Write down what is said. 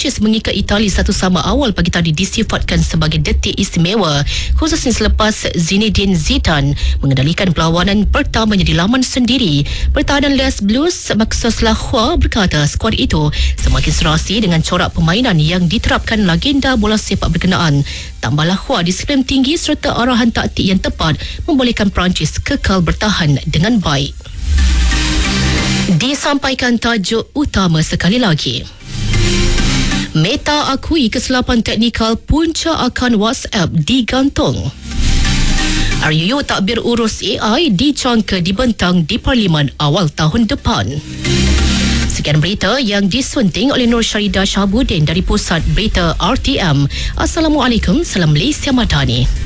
Perancis mengikat Itali 1-1 awal pagi tadi disifatkan sebagai detik istimewa, khususnya selepas Zinedine Zidane mengendalikan perlawanan pertamanya di laman sendiri. Pertahanan Les Blues Maxence Lacroix berkata skuad itu semakin serasi dengan corak permainan yang diterapkan legenda bola sepak berkenaan. Tambah Lacroix disiplin tinggi serta arahan taktik yang tepat membolehkan Perancis kekal bertahan dengan baik. Disampaikan tajuk utama sekali lagi. Meta akui kesilapan teknikal punca akan WhatsApp digantung. RUU takbir urus AI dicangka dibentang di Parlimen awal tahun depan. Sekian berita yang disunting oleh Nur Syaridah Shahabuddin dari Pusat Berita RTM. Assalamualaikum, salam Malaysia Madani.